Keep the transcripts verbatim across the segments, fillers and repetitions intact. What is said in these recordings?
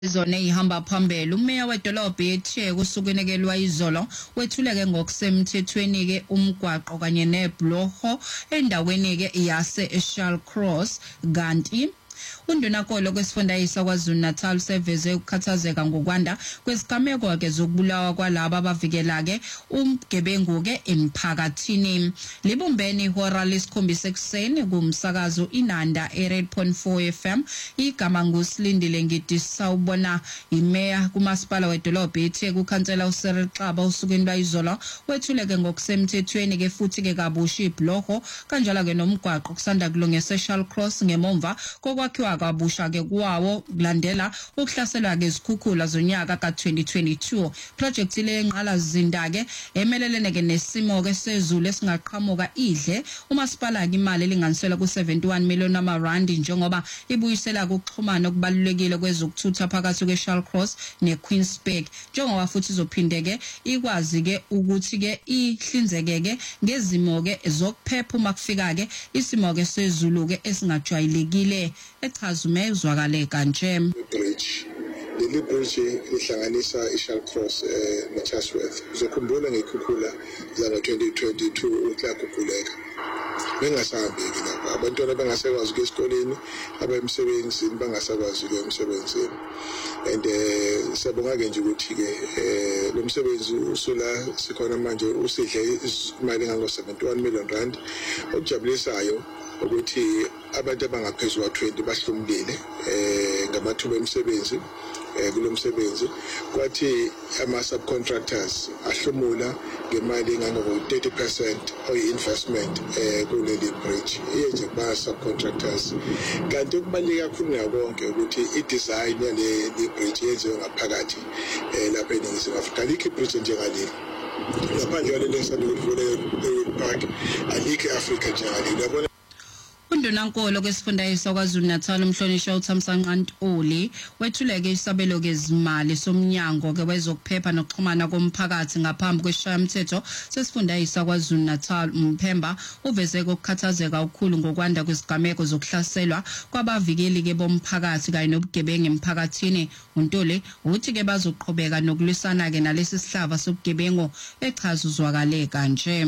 Izona ihamba phambili umeya wedolobha ethe kusukenekelwa izolo wethuleke ngokusemthethweni ke umgwaqo kanye nebloho endaweni ke yase Shallcross kanti undunakolo kwesifundazwe kwaZulu Natal seveze ukukhathazeka ngokwanda kwesigameko ke zokubulawa kwalabo abavikela ke umgebengu ke emphakathini. Libumbeni ihora lesikhombisa ekseni kumsakazo Inanda eight point four F M igama nguSilindile Ngidi sawubona imeya kumasipala wedolobha ethe kukhansela uCyril Xaba usukeni bayizolo wethuleke ngokusemthethweni ke futhi ke kabusha ibloho kanjalo ke nomgwaqo kusanda kulungisa Shallcross ngemomva kokwakhiwa kabusha ke kuwawo kulandela ukuhlaselwa ke izikhukhula zonyaka ka twenty twenty-two. Project le enqala zinda ke emelelene ke nesimo ke sezulu esingaqhamuka idle umasipala ke imali elinganiselwa ku seventy-one million rand njengoba ibuyisela ukuxhumana okubalulekile kwezokuthutha phakathi kwe Shallcross ne Queensburg njengoba futhi izophinde ke ikwazi ke ukuthi ke ihlinzeke ke ngezimo ke zokuphepha uma kufika ke isimo ke sezulu ke esingajwayelekile echazume uzwakale kanje. Bridge leli bridge ihlanganisa iShallcross eh neChatsworth uzokhumbula ngekhukhula zanga twenty twenty-two uhlakuguleka bengasahambeki lapha abantwana bengasekwazi ke esikoleni abemsebenzini bangasakwazi ke emsebenzini and eh siyabonga ke nje ukuthi ke eh lo msebenzi usula sikhona manje usidle imali engango seventy-one million rand okujabulisayo ukuthi abantu abangaphezulu kwa twenty bahlomlile eh ngamathuba emsebenzi eh kulo msebenzi kwathi ama subcontractors ahlomula ngemali engango thirty percent oy investment eh kuleli bridge iyenze ba subcontractors kanti okubaleka kakhulu yakonke ukuthi i design yale bridge yenziwe ngaphakathi eh lapha eNingizimu Afrika likhe bridge njengaleli ngaphandle kwale lesadukuvule park alikhe Africa njengaleli yabona. Undunankolo kwesifundazwe kwaZulu Natal umhlonishwa uThamsanqa Ntuli wethuleke isabelo kezimali somnyango ke wezokuphepha nokuxhumana komphakathi ngaphambi kweshayamthetho sesifundazwe kwaZulu Natal uMphemba uveze ukukhathazeka okukhulu ngokwanda kwesigameko zokuhlaselwa kwabavikeli ke bomphakathi kanye nobugebengu emphakathini. uNtuli uthi ke bazoqhubeka nokulwisana ke nalesi sihlava sobugebengu echaza uzwakale kanje.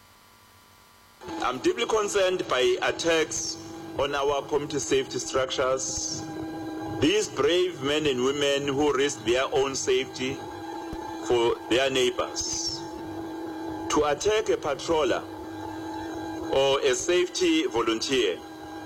I'm deeply concerned by attacks on our community safety structures. These brave men and women who risk their own safety for their neighbors. To attack a patroller or a safety volunteer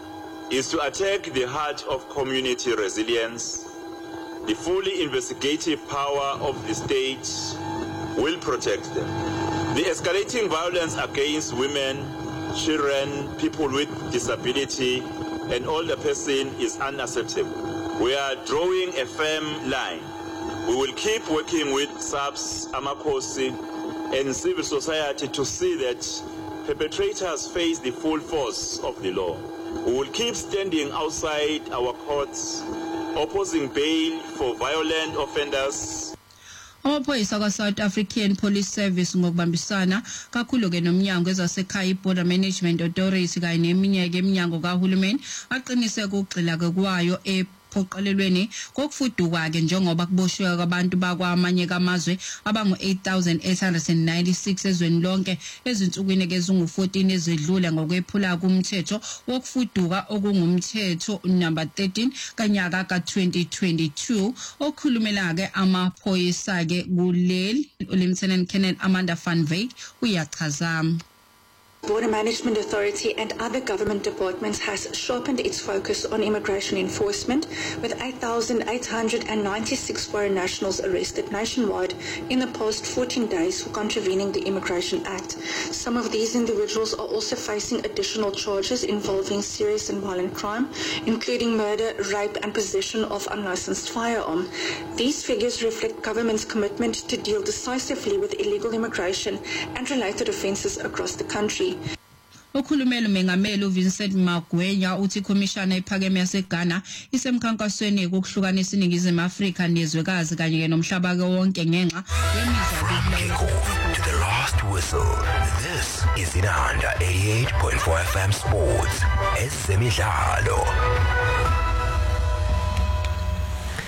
is to attack the heart of community resilience. The fully investigative power of the state will protect them. The escalating violence against women, children, people with disability, and older person is unacceptable. We are drawing a firm line. We will keep working with S A P S, Amakosi, and civil society to see that perpetrators face the full force of the law. We will keep standing outside our courts, opposing bail for violent offenders. Amaphoyisa kwa South African Police Service ngokubambisana kakhulu ke nomnyango ezasekhaya Border Management Authority kanye neminye ke eminyango kahulumeni aqinise ukugxila ke kwayo ephoqelelweni kokufuduka ke njengoba kuboshwe kwabantu bakwamanye kamazwe abangu eight thousand eight hundred ninety-six ezweni lonke ezinsukwini ke zingu fourteen ezedlule ngokwephula kumthetho wokufuduka okungumthetho number thirteen kanyaka ka twenty twenty-two okhulumela ke amaphoyisa ke kuleli Lieutenant Colonel Amanda van Wyk uyachaza. Border Management Authority and other government departments has sharpened its focus on immigration enforcement with eight thousand eight hundred ninety-six foreign nationals arrested nationwide in the past fourteen days for contravening the Immigration Act. Some of these individuals are also facing additional charges involving serious and violent crime, including murder, rape and possession of unlicensed firearm. These figures reflect government's commitment to deal decisively with illegal immigration and related offences across the country. Okhulumela umengameli uVincent Magwenya uthi ikhomishana ephakeme yaseGhana isemkhankasweni ukuhlukanisa iningizimu Afrika nezwekazi kanye ke nomhlaba ke wonke ngenxa yemizamo to the last whistle. This is Inanda eighty-eight point four F M Sports. Ezemidlalo.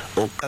Oqa